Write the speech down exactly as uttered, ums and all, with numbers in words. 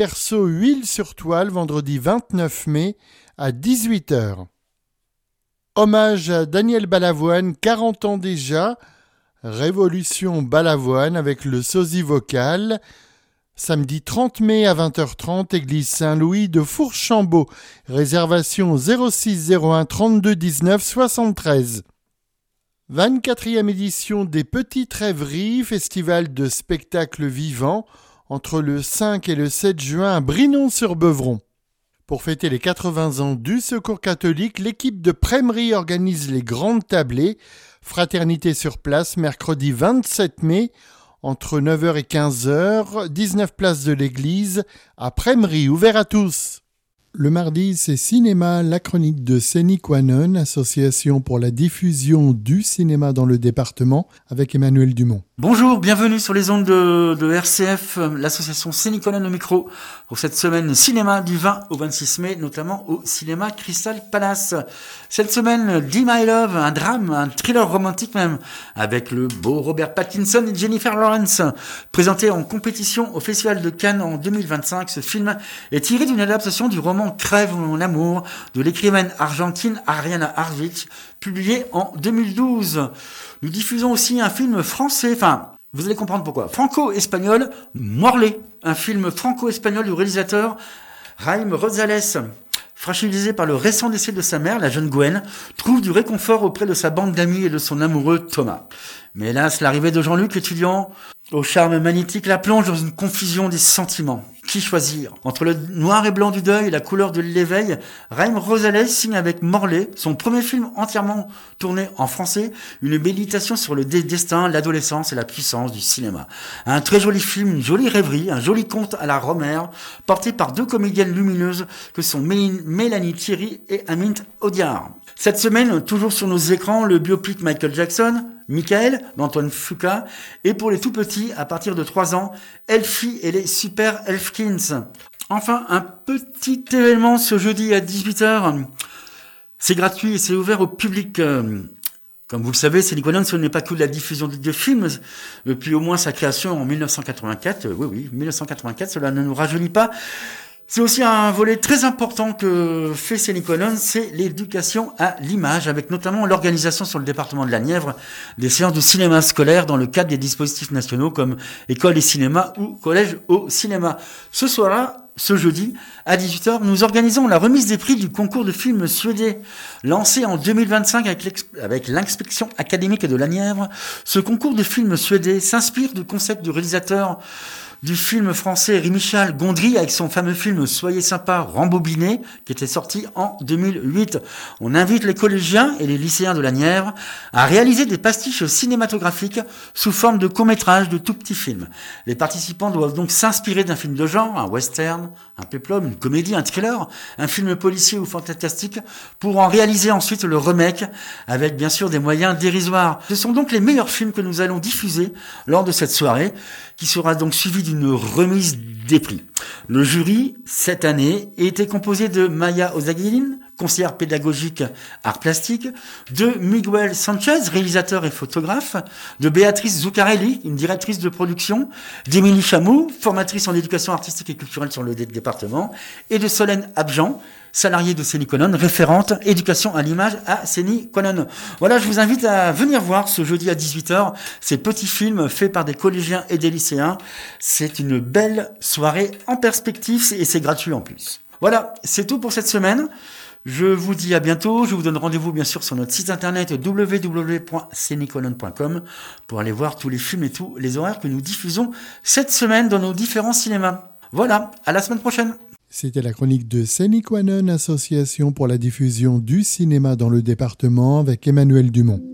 Perso Huile sur toile, vendredi vingt-neuf mai à dix-huit heures. Hommage à Daniel Balavoine, quarante ans déjà, Révolution Balavoine avec le sosie vocal, samedi trente mai à vingt heures trente, église Saint-Louis de Fourchambault. Réservation zéro six zéro un trente-deux dix-neuf soixante-treize. vingt-quatrième édition des Petites Rêveries, festival de spectacles vivants, entre le cinq et le sept juin à Brinon-sur-Beuvron. Pour fêter les quatre-vingts ans du Secours catholique, l'équipe de Prémery organise les grandes tablées. Fraternité sur place, mercredi vingt-sept mai, entre neuf heures et quinze heures, dix-neuf place de l'église, à Prémery, ouvert à tous. Le mardi, c'est Cinéma, la chronique de Séniquanon, association pour la diffusion du cinéma dans le département, avec Emmanuel Dumont. Bonjour, bienvenue sur les ondes de, de R C F, l'association Séniquanon au micro, pour cette semaine cinéma du vingt au vingt-six mai, notamment au cinéma Crystal Palace. Cette semaine, Dear My Love, un drame, un thriller romantique même, avec le beau Robert Pattinson et Jennifer Lawrence. Présenté en compétition au Festival de Cannes en deux mille vingt-cinq, ce film est tiré d'une adaptation du roman Crève mon amour de l'écrivaine argentine Ariana Harvich, publié en deux mille douze. Nous diffusons aussi un film français, enfin, vous allez comprendre pourquoi, franco-espagnol, Morlaix, un film franco-espagnol du réalisateur Raïm Rosales. Fragilisé par le récent décès de sa mère, la jeune Gwen trouve du réconfort auprès de sa bande d'amis et de son amoureux Thomas. Mais hélas, l'arrivée de Jean-Luc, étudiant au charme magnétique, la plonge dans une confusion des sentiments. Qui choisir ? Entre le noir et blanc du deuil et la couleur de l'éveil, Raïm Rosales signe avec Morlaix, son premier film entièrement tourné en français, une méditation sur le destin, l'adolescence et la puissance du cinéma. Un très joli film, une jolie rêverie, un joli conte à la Romer, porté par deux comédiennes lumineuses que sont Mélanie Thierry et Amine Audiard. Cette semaine, toujours sur nos écrans, le biopic Michael Jackson, Michael, d'Antoine Fuqua, et pour les tout petits, à partir de trois ans, Elfie et les Super Elfkins. Enfin, un petit événement ce jeudi à dix-huit heures. C'est gratuit et c'est ouvert au public. Comme vous le savez, Séniquanon, ce n'est pas que la diffusion de films. Depuis au moins sa création en dix-neuf cent quatre-vingt-quatre, oui, oui, dix-neuf cent quatre-vingt-quatre, cela ne nous rajeunit pas. C'est aussi un volet très important que fait Séniquanon, c'est l'éducation à l'image, avec notamment l'organisation sur le département de la Nièvre des séances de cinéma scolaire dans le cadre des dispositifs nationaux comme École et Cinéma ou Collège au Cinéma. Ce soir-là, ce jeudi, à dix-huit heures, nous organisons la remise des prix du concours de films suédois. Lancé en deux mille vingt-cinq avec, avec l'inspection académique de la Nièvre, ce concours de films suédois s'inspire du concept du réalisateur du film français Michel Gondry avec son fameux film Soyez sympa, rembobiné, qui était sorti en deux mille huit. On invite les collégiens et les lycéens de la Nièvre à réaliser des pastiches cinématographiques sous forme de courts-métrages de tout petits films. Les participants doivent donc s'inspirer d'un film de genre, un western, un péplum, une comédie, un thriller, un film policier ou fantastique, pour en réaliser ensuite le remake avec bien sûr des moyens dérisoires. Ce sont donc les meilleurs films que nous allons diffuser lors de cette soirée, qui sera donc suivi d'une remise des prix. Le jury, cette année, était composé de Maya Ozaguilin, conseillère pédagogique art plastique, de Miguel Sanchez, réalisateur et photographe, de Béatrice Zuccarelli, une directrice de production, d'Émilie Chamou, formatrice en éducation artistique et culturelle sur le département, et de Solène Abjan, salariée de Séniquanon, référente éducation à l'image à Séniquanon. Voilà, je vous invite à venir voir ce jeudi à dix-huit heures ces petits films faits par des collégiens et des lycéens. C'est une belle soirée en perspective et c'est gratuit en plus. Voilà, c'est tout pour cette semaine. Je vous dis à bientôt. Je vous donne rendez-vous bien sûr sur notre site internet w w w point séniquanon point com pour aller voir tous les films et tous les horaires que nous diffusons cette semaine dans nos différents cinémas. Voilà, à la semaine prochaine. C'était la chronique de Séniquanon, association pour la diffusion du cinéma dans le département, avec Emmanuel Dumont.